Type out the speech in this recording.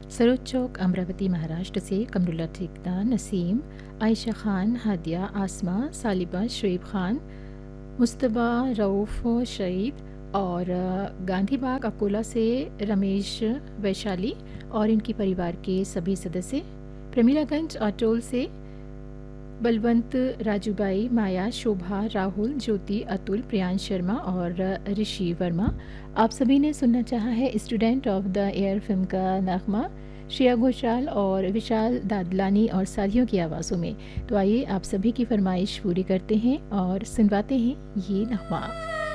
सरोज चौक, अमरावती, महाराष्ट्र से कमरुल्ला ठेकदार, नसीम, आयशा खान, हादिया, आसमा, सालिबा, शुएब खान, मुस्तबा, रऊफ़, शहीद और गांधी बाग अकोला से रमेश वैशाली और इनके परिवार के सभी सदस्य, प्रमीलागंज आटोल से बलवंत, राजूबाई, माया, शोभा, राहुल, ज्योति, अतुल, प्रियांश शर्मा और ऋषि वर्मा। आप सभी ने सुनना चाहा है student of the year film का नगमा श्रेया घोषाल और विशाल दादलानी और साथियों की आवाज़ों में। तो आइए आप सभी की फरमाइश पूरी करते हैं और सुनवाते हैं ये नगमा।